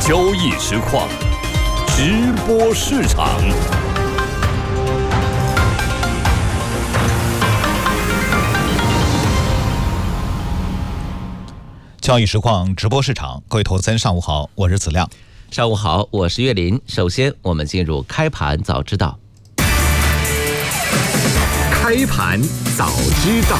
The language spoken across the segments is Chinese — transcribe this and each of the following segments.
交易实况，直播市场。 交易实况直播市场，各位投资人上午好，我是子亮。 上午好，我是岳林。首先，我们进入开盘早知道。 开盘早知道。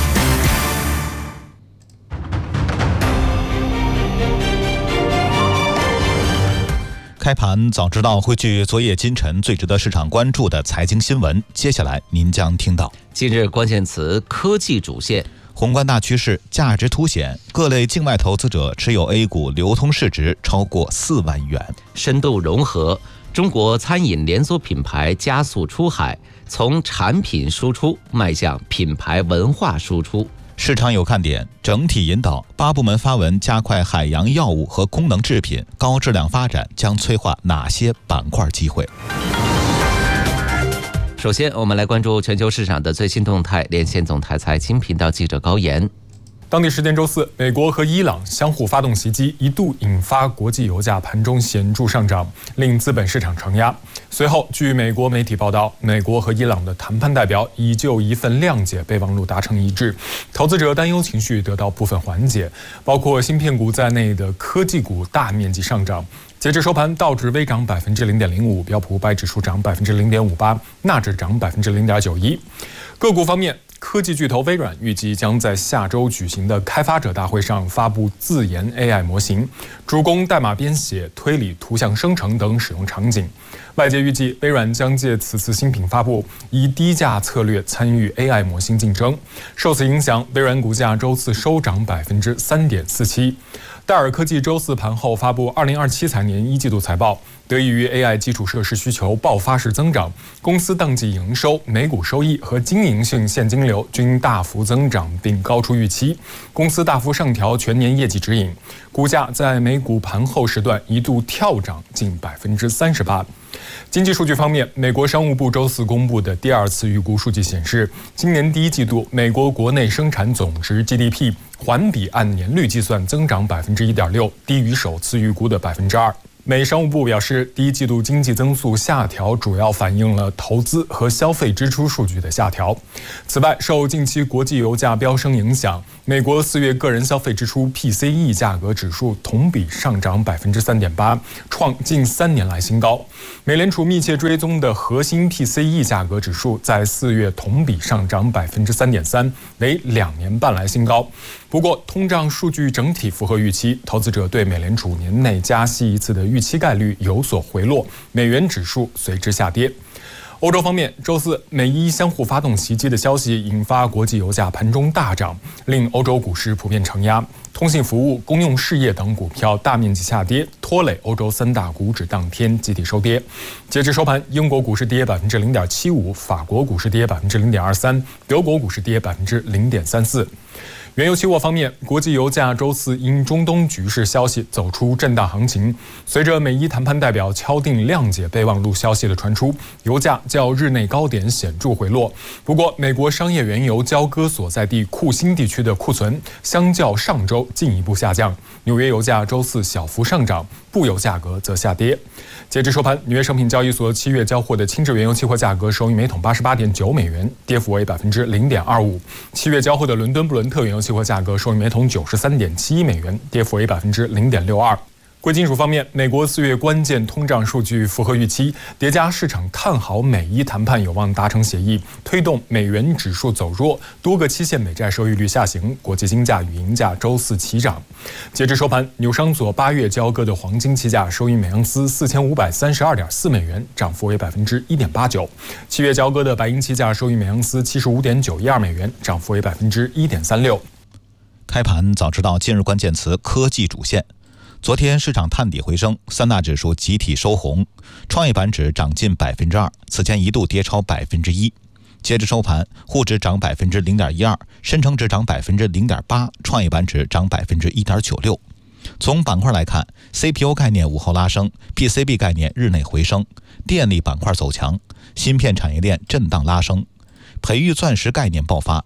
开盘早知道汇聚昨夜今晨最值得市场关注的财经新闻，接下来您将听到： 今日关键词科技主线， 宏观大趋势价值凸显，各类境外投资者持有 A 股流通市值超过4万元； 深度融合，中国餐饮连锁品牌加速出海，从产品输出迈向品牌文化输出。 市场有看点，整体引导，8部门发文加快海洋药物和功能制品高质量发展，将催化哪些板块机会？ 首先，我们来关注全球市场的最新动态。连线总台财经频道记者高岩。 当地时间周四，美国和伊朗相互发动袭击，一度引发国际油价盘中显著上涨，令资本市场承压。随后，据美国媒体报道，美国和伊朗的谈判代表已就一份谅解备忘录达成一致，投资者担忧情绪得到部分缓解，包括芯片股在内的科技股大面积上涨。截至收盘，道指微涨0.05%，标普500指数涨0.58%，纳指涨0.91%。个股方面，科技巨头微软预计将在下周举行的开发者大会上发布自研 AI 模型，主攻代码编写、推理、图像生成等使用场景。外界预计，微软将借此次新品发布，以低价策略参与 AI 模型竞争。受此影响，微软股价周四收涨3.47%。戴尔科技周四盘后发布2027财年一季度财报，得益于 AI 基础设施需求爆发式增长，公司当季营收、每股收益和经营性现金流均大幅增长并高出预期，公司大幅上调全年业绩指引，股价在美股盘后时段一度跳涨近38%。经济数据方面，美国商务部周四公布的第2次预估数据显示，今年第一季度美国国内生产总值 GDP 环比按年率计算增长1.6%，低于首次预估的2%。美商务部表示，第一季度经济增速下调主要反映了投资和消费支出数据的下调。此外，受近期国际油价飙升影响，美国4月个人消费支出 PCE 价格指数同比上涨3.8%，创近3年来新高。美联储密切追踪的核心 PCE 价格指数在4月同比上涨3.3%，为2年半来新高。不过，通胀数据整体符合预期，投资者对美联储年内加息一次的预期概率有所回落，美元指数随之下跌。欧洲方面，周四美伊相互发动袭击的消息引发国际油价盘中大涨，令欧洲股市普遍承压。通信服务、公用事业等股票大面积下跌，拖累欧洲3大股指当天集体收跌。截至收盘，英国股市跌0.75%，法国股市跌0.23%，德国股市跌0.34%。原油期货方面，国际油价周四因中东局势消息走出震荡行情，随着美伊谈判代表敲定谅解备忘录消息的传出，油价较日内高点显著回落。不过，美国商业原油交割所在地库欣地区的库存相较上周进一步下降，纽约油价周四小幅上涨，布油价格则下跌。截至收盘，纽约商品交易所7月交货的轻质原油期货价格收于每桶88.9美元，跌幅为0.25%。7月交货的伦敦布伦特原油期货价格收于每桶93.71美元，跌幅为0.62%。贵金属方面，美国4月关键通胀数据符合预期，叠加市场看好美伊谈判有望达成协议，推动美元指数走弱，多个期限美债收益率下行，国际金价与银价周四齐涨。截至收盘，纽商所8月交割的黄金期价收于每盎司4532.4美元，涨幅为1.89%。7月交割的白银期价收于每盎司75.912美元，涨幅为1.36%。 开盘早知道今日关键词科技主线。昨天市场探底回升，3大指数集体收红，创业板指涨近2%，此前一度跌超1%。截至收盘，沪指涨0.12%，深成指涨0.08%，创业板指涨1.96%。从板块来看 ，CPU 概念午后拉升 ，PCB 概念日内回升，电力板块走强，芯片产业链震荡拉升，培育钻石概念爆发。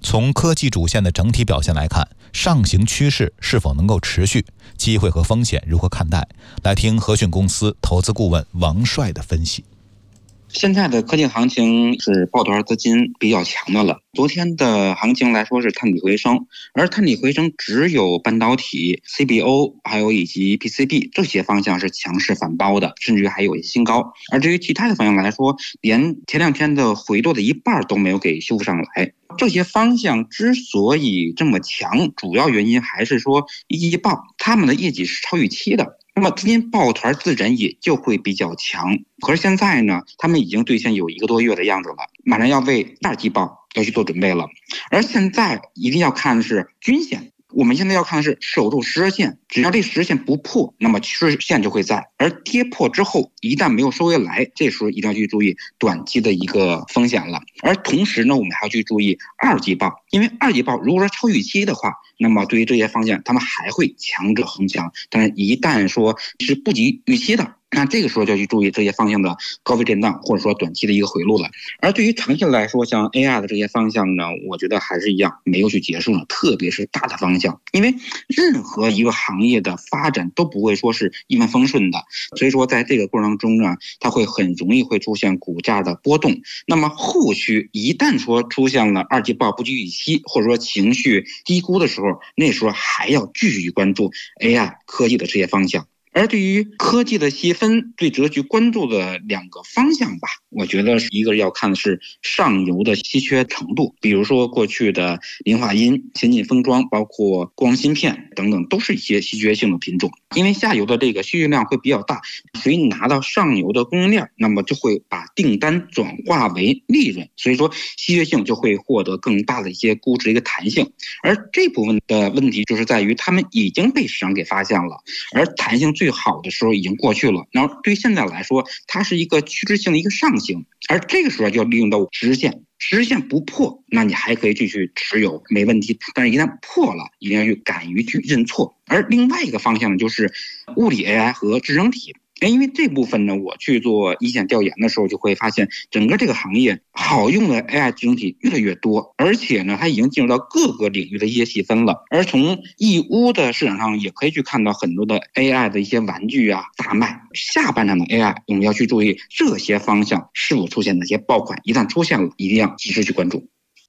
从科技主线的整体表现来看，上行趋势是否能够持续，机会和风险如何看待？来听和讯公司投资顾问王帅的分析。 现在的科技行情是抱团资金比较强的了。昨天的行情来说是探底回升，而探底回升只有半导体、CBO 还有以及 PCB 这些方向是强势反包的，甚至于还有一些新高。而至于其他的方向来说，连前两天的回落的一半都没有给修复上来。这些方向之所以这么强，主要原因还是说一季报他们的业绩是超预期的。那么资金抱团自然也就会比较强，可是现在呢，他们已经兑现有1个多月的样子了，马上要为2季报要去做准备了。而现在一定要看的是均线，我们现在要看的是守住10日线，只要这10日线不破，那么趋势线就会在，而跌破之后一旦没有收回来，这时候一定要去注意短期的一个风险了。而同时呢，我们还要去注意2季报，因为2季报如果说超预期的话，那么对于这些方向他们还会强者恒强，但是一旦说是不及预期的，那这个时候就要去注意这些方向的高位震荡，或者说短期的一个回落了。而对于长期来说，像 AI 的这些方向呢，我觉得还是一样没有去结束呢，特别是大的方向，因为任何一个行业的发展都不会说是一帆风顺的，所以说在这个过程中呢，它会很容易会出现股价的波动。那么后续一旦说出现了2季报不及预期，或者说情绪低估的时候，那时候还要继续关注 AI 科技的这些方向。而对于科技的细分，最值得去关注的2个方向吧，我觉得一个要看的是上游的稀缺程度，比如说过去的磷化铟、先进封装，包括光芯片等等，都是一些稀缺性的品种。因为下游的这个需求量会比较大，所以你拿到上游的供应链，那么就会把订单转化为利润，所以说稀缺性就会获得更大的一些估值的一个弹性。而这部分的问题就是在于他们已经被市场给发现了，而弹性最好的时候已经过去了，然后对于现在来说，它是一个趋势性的一个上行，而这个时候就要利用到10日线。10日线不破，那你还可以继续持有，没问题。但是一旦破了，一定要去敢于去认错。而另外一个方向呢，就是物理 AI 和智能体。因为这部分呢，我去做一线调研的时候，就会发现整个这个行业好用的 AI 智能体越来越多，而且呢，它已经进入到各个领域的一些细分了。而从义乌的市场上也可以去看到很多的 AI 的一些玩具啊大卖。下半场的 AI， 我们要去注意这些方向是否出现哪些爆款，一旦出现了，一定要及时去关注。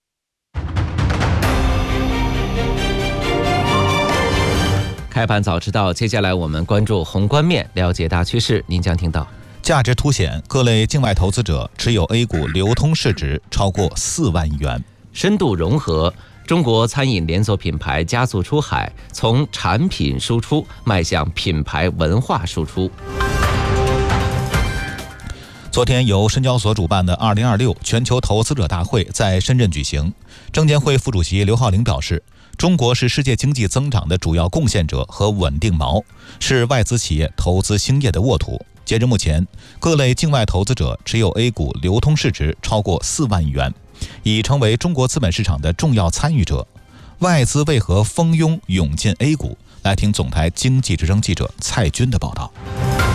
开盘早知道，接下来我们关注宏观面，了解大趋势。您将听到： 价值凸显，各类境外投资者持有 A 股流通市值超过4万亿元； 深度融合，中国餐饮连锁品牌加速出海，从产品输出迈向品牌文化输出。 昨天由深交所主办的2026全球投资者大会在深圳举行，证监会副主席刘浩玲表示，中国是世界经济增长的主要贡献者和稳定锚，是外资企业投资兴业的沃土。截至目前，各类境外投资者持有 A 股流通市值超过4万亿元，已成为中国资本市场的重要参与者。外资为何蜂拥涌进 A 股？来听总台经济之声记者蔡军的报道。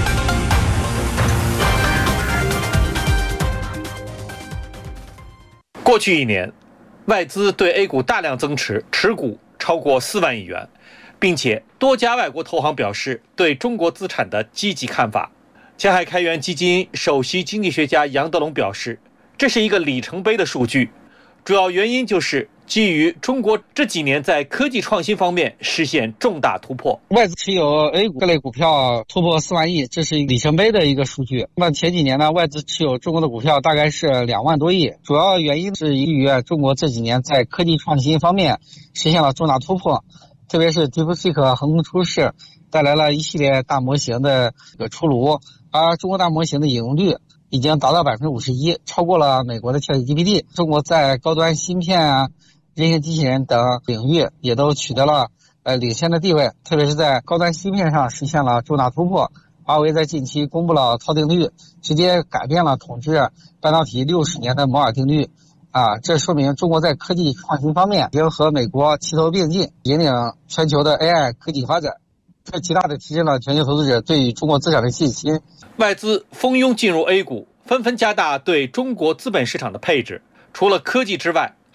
过去1年，外资对 A 股大量增持，持股超过4万亿元，并且多家外国投行表示对中国资产的积极看法。前海开源基金首席经济学家杨德龙表示，这是一个里程碑的数据，主要原因就是基于中国这几年在科技创新方面实现重大突破。 外资持有 A 股各类股票突破4万亿，这是里程碑的一个数据。那么前几年呢，外资持有中国的股票大概是2万多亿，主要原因是基于中国这几年在科技创新方面实现了重大突破，特别是 DeepSeek 横空出世，带来了一系列大模型的出炉，而中国大模型的引用率已经达到51%，超过了美国的 ChatGPT。中国在高端芯片啊、人形机器人等领域也都取得了领先的地位，特别是在高端芯片上实现了重大突破。华为在近期公布了套定律，直接改变了统治半导体60年的摩尔定律。这说明中国在科技创新方面已经和美国齐头并进，引领全球的 AI 科技发展。这极大的提升了全球投资者对于中国资产的信心。 外资蜂拥进入 A 股，纷纷加大对中国资本市场的配置。除了科技之外，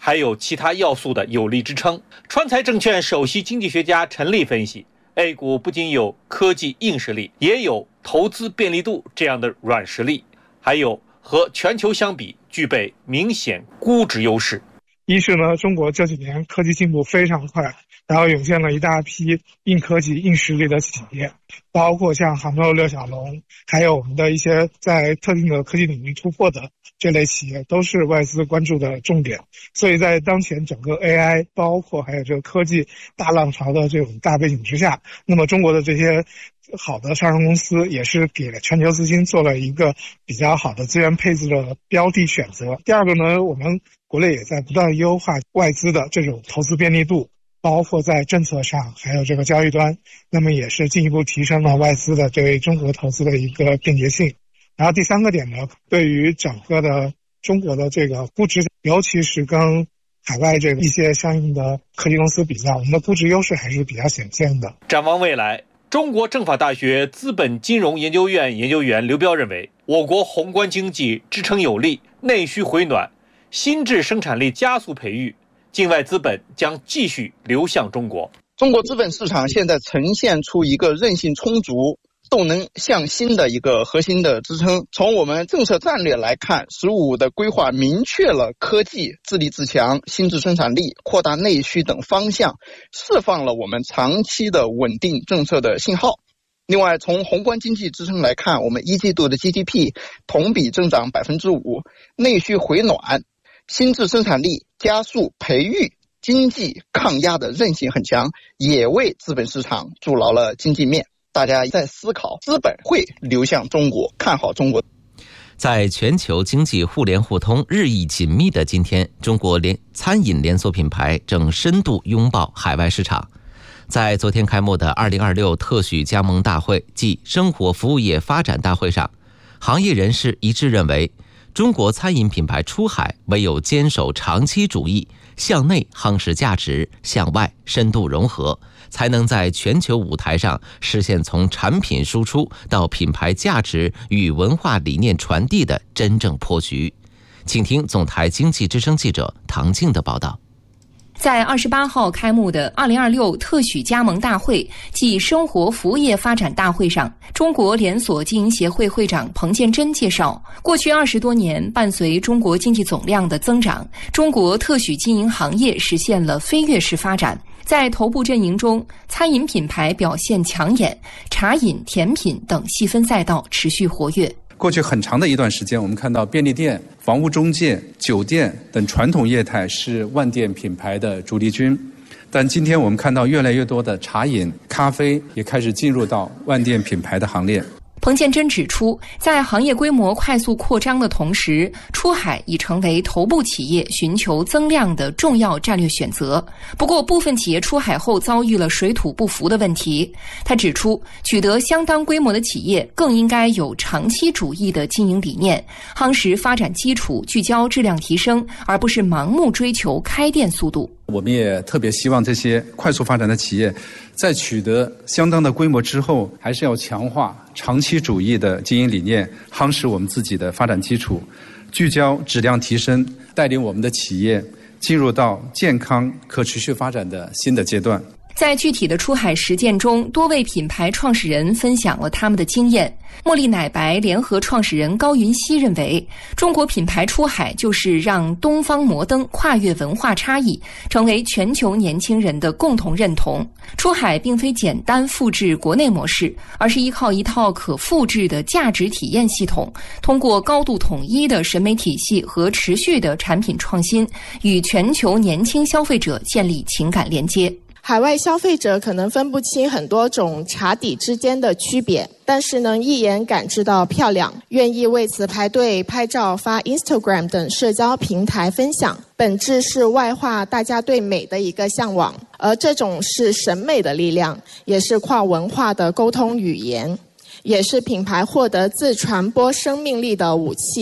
还有其他要素的有力支撑。川财证券首席经济学家陈立分析， A 股不仅有科技硬实力，也有投资便利度这样的软实力，还有和全球相比具备明显估值优势。 一是呢，中国这几年科技进步非常快，然后涌现了一大批硬科技、硬实力的企业，包括像杭州六小龙，还有我们的一些在特定的科技领域突破的这类企业，都是外资关注的重点。所以在当前整个 AI 包括还有这个科技大浪潮的这种大背景之下，那么中国的这些好的上市公司也是给全球资金做了一个比较好的资源配置的标的选择。第二个呢，我们国内也在不断优化外资的这种投资便利度，包括在政策上还有这个交易端，那么也是进一步提升了外资的对中国投资的一个便捷性。然后第三个点呢，对于整个的中国的这个估值，尤其是跟海外这个一些相应的科技公司比较，我们的估值优势还是比较显现的。 展望未来，中国政法大学资本金融研究院研究员刘彪认为，我国宏观经济支撑有力，内需回暖，新质生产力加速培育，境外资本将继续流向中国。 中国资本市场现在呈现出一个韧性充足、动能向新的一个核心的支撑。从我们政策战略来看，“15”的规划明确了科技、自立自强、新质生产力、扩大内需等方向，释放了我们长期的稳定政策的信号。另外，从宏观经济支撑来看，我们一季度的 GDP 同比增长 5%， 内需回暖，新质生产力加速培育，经济抗压的韧性很强，也为资本市场筑牢了经济面。大家在思考资本会流向中国，看好中国。 在全球经济互联互通日益紧密的今天，中国餐饮连锁品牌正深度拥抱海外市场。在昨天开幕的2026特许加盟大会暨生活服务业发展大会上，行业人士一致认为，中国餐饮品牌出海唯有坚守长期主义，向内夯实价值，向外深度融合，才能在全球舞台上实现从产品输出到品牌价值与文化理念传递的真正破局。请听总台经济之声记者唐静的报道。 在28号开幕的2026特许加盟大会暨生活服务业发展大会上，中国连锁经营协会会长彭建珍介绍，过去20多年，伴随中国经济总量的增长，中国特许经营行业实现了飞跃式发展。在头部阵营中，餐饮品牌表现抢眼，茶饮、甜品等细分赛道持续活跃。 过去很长的一段时间，我们看到便利店、房屋中介、酒店等传统业态是万店品牌的主力军，但今天我们看到越来越多的茶饮、咖啡也开始进入到万店品牌的行列。 彭建珍指出，在行业规模快速扩张的同时，出海已成为头部企业寻求增量的重要战略选择。不过，部分企业出海后遭遇了水土不服的问题。他指出，取得相当规模的企业更应该有长期主义的经营理念，夯实发展基础，聚焦质量提升，而不是盲目追求开店速度。 我们也特别希望这些快速发展的企业在取得相当的规模之后，还是要强化长期主义的经营理念，夯实我们自己的发展基础，聚焦质量提升，带领我们的企业进入到健康可持续发展的新的阶段。 在具体的出海实践中，多位品牌创始人分享了他们的经验。茉莉奶白联合创始人高云熙认为，中国品牌出海就是让东方摩登跨越文化差异，成为全球年轻人的共同认同。出海并非简单复制国内模式，而是依靠一套可复制的价值体验系统，通过高度统一的审美体系和持续的产品创新，与全球年轻消费者建立情感连接。 海外消费者可能分不清很多种茶底之间的区别，但是能一眼感知到漂亮，愿意为此排队拍照发 Instagram 等社交平台分享，本质是外化大家对美的一个向往，而这种是审美的力量，也是跨文化的沟通语言，也是品牌获得自传播生命力的武器。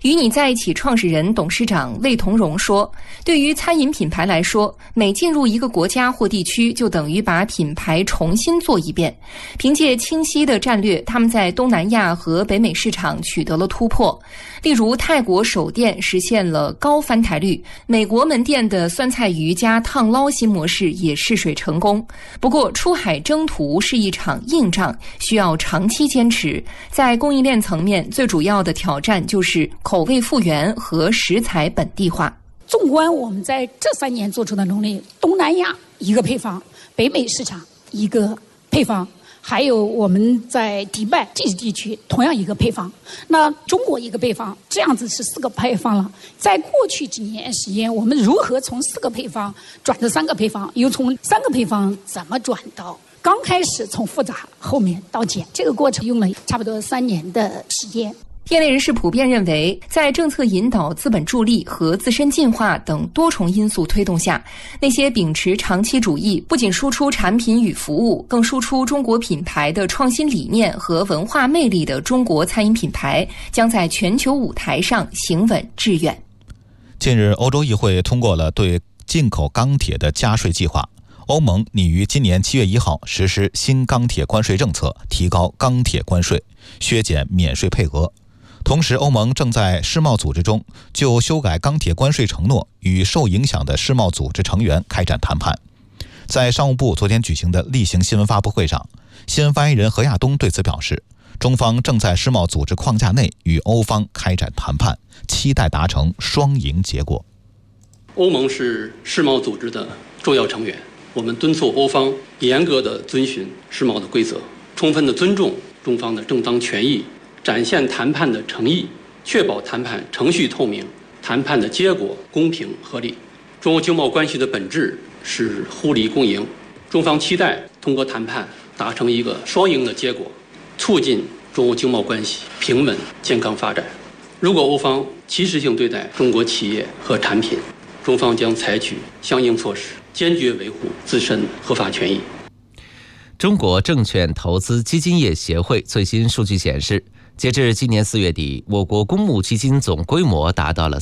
与你在一起创始人、董事长魏同荣说，对于餐饮品牌来说，每进入一个国家或地区，就等于把品牌重新做一遍。凭借清晰的战略，他们在东南亚和北美市场取得了突破。例如，泰国首店实现了高翻台率，美国门店的酸菜鱼加烫捞新模式也试水成功。不过，出海征途是一场硬仗，需要长期坚持。在供应链层面，最主要的挑战就是口味复原和食材本地化。 纵观我们在这3年做出的努力，东南亚一个配方，北美市场一个配方，还有我们在迪拜这些地区同样一个配方，那中国一个配方，这样子是4个配方了。在过去几年时间，我们如何从4个配方转到3个配方，又从3个配方怎么转到刚开始从复杂后面到简，这个过程用了差不多3年的时间。 业内人士普遍认为，在政策引导、资本助力和自身进化等多重因素推动下，那些秉持长期主义，不仅输出产品与服务，更输出中国品牌的创新理念和文化魅力的中国餐饮品牌，将在全球舞台上行稳致远。 近日，欧洲议会通过了对进口钢铁的加税计划。欧盟拟于今年7月1号实施新钢铁关税政策，提高钢铁关税，削减免税配额。同时，欧盟正在世贸组织中就修改钢铁关税承诺与受影响的世贸组织成员开展谈判。在商务部昨天举行的例行新闻发布会上，新闻发言人何亚东对此表示，中方正在世贸组织框架内与欧方开展谈判，期待达成双赢结果。 欧盟是世贸组织的重要成员，我们敦促欧方严格地遵循世贸的规则，充分地尊重中方的正当权益，展现谈判的诚意，确保谈判程序透明，谈判的结果公平合理。中欧经贸关系的本质是互利共赢，中方期待通过谈判达成一个双赢的结果，促进中欧经贸关系平稳健康发展。如果欧方歧视性对待中国企业和产品，中方将采取相应措施，坚决维护自身合法权益。 中国证券投资基金业协会最新数据显示，截至今年4月底，我国公募基金总规模达到了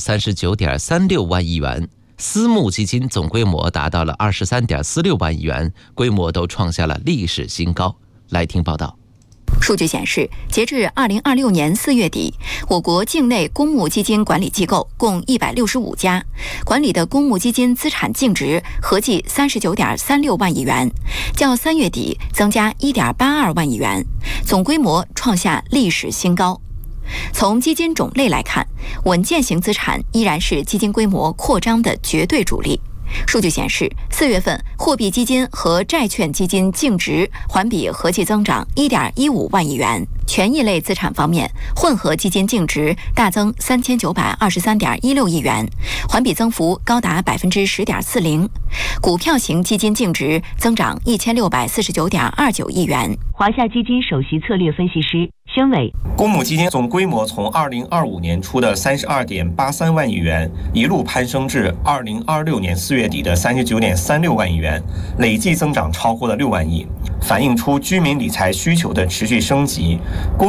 39.36 万亿元，私募基金总规模达到了 23.46 万亿元，规模都创下了历史新高。来听报道。 数据显示，截至2026年4月底，我国境内公募基金管理机构共165家，管理的公募基金资产净值合计 39.36 万亿元，较3月底增加 1.82 万亿元，总规模创下历史新高。从基金种类来看，稳健型资产依然是基金规模扩张的绝对主力。数据显示，4月份货币基金和债券基金净值环比合计增长 1.15 万亿元。权益类资产方面，混合基金净值大增 3923.16 亿元，环比增幅高达 10.40%。股票型基金净值增长 1649.29 亿元。 华夏基金首席策略分析师宣伟， 公募基金总规模从2025年初的 32.83 万亿元一路攀升至2026年4月底的 39.36 万亿元，累计增长超过了6万亿，反映出居民理财需求的持续升级。